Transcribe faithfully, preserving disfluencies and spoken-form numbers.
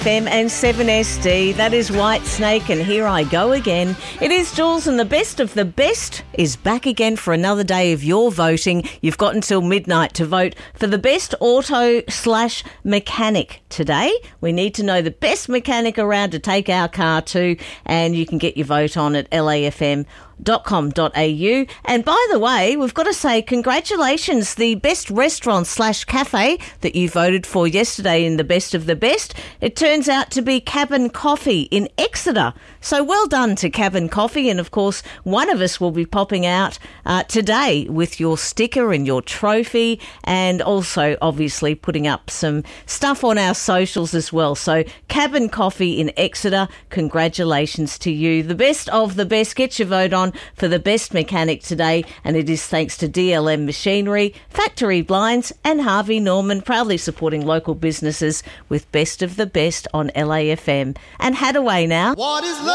F M and seven S D. That is White Snake, and here I go again. It is Jules, and the best of the best is back again for another day of your voting. You've got until midnight to vote for the best auto slash mechanic today. We need to know the best mechanic around to take our car to, and you can get your vote on at L A F M dot com dot a u. And by the way, we've got to say congratulations, the best restaurant slash cafe that you voted for yesterday in the best of the best. It turns out to be Cabin Coffee in Exeter. So well done to Cabin Coffee. And of course, one of us will be popping out uh, today with your sticker and your trophy, and also obviously putting up some stuff on our socials as well. So Cabin Coffee in Exeter, congratulations to you. The best of the best. Get your vote on for the best mechanic today, and it is thanks to D L M Machinery, Factory Blinds and Harvey Norman, proudly supporting local businesses with best of the best on L A F M. And Hadaway now. What is